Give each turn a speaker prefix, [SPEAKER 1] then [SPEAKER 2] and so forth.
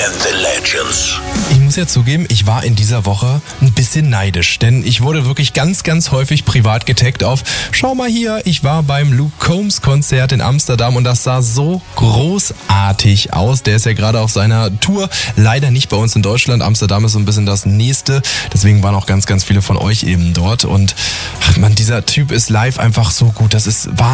[SPEAKER 1] and the Legends.
[SPEAKER 2] Ich muss ja zugeben, ich war in dieser Woche ein bisschen neidisch, denn ich wurde wirklich ganz, ganz häufig privat getaggt auf: Schau mal hier, ich war beim Luke Combs Konzert in Amsterdam und das sah so großartig aus. Der ist ja gerade auf seiner Tour, leider nicht bei uns in Deutschland. Amsterdam ist so ein bisschen das nächste, deswegen waren auch ganz, ganz viele von euch eben dort und ach man, dieser Typ ist live einfach so gut, das ist wahnsinnig.